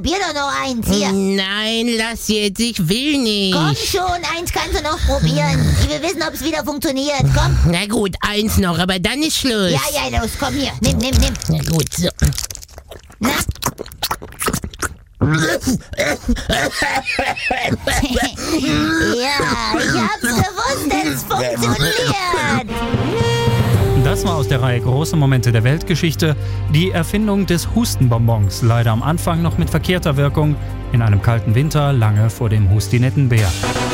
probier doch noch eins hier. Nein, lass jetzt, ich will nicht. Komm schon, eins kannst du noch probieren. Ich will wissen, ob es wieder funktioniert. Komm. Na gut, eins noch, aber dann ist Schluss. Ja, los, komm hier. Nimm. Na gut, so. Na? Ja, ich hab's gewusst, es funktioniert. Das war aus der Reihe Große Momente der Weltgeschichte die Erfindung des Hustenbonbons, leider am Anfang noch mit verkehrter Wirkung, in einem kalten Winter lange vor dem Hustinettenbär.